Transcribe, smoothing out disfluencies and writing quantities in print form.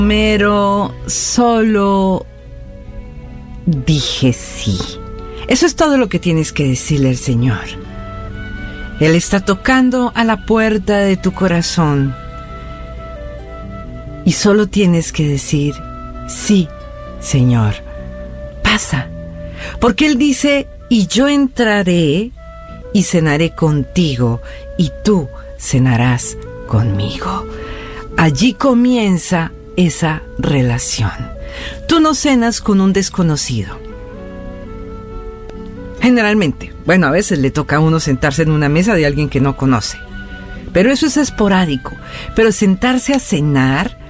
Pero solo dije sí. Eso es todo lo que tienes que decirle al Señor. Él está tocando a la puerta de tu corazón. Y solo tienes que decir, sí, Señor, pasa. Porque Él dice, y yo entraré y cenaré contigo, y tú cenarás conmigo. Allí comienza esa relación. Tú no cenas con un desconocido. Generalmente, bueno, a veces le toca a uno sentarse en una mesa de alguien que no conoce. Pero eso es esporádico. Pero sentarse a cenar